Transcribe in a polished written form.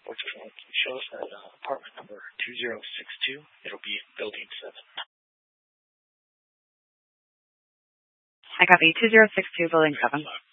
which shows that apartment number 2062. It'll be building 7. I copy 2062, building 7.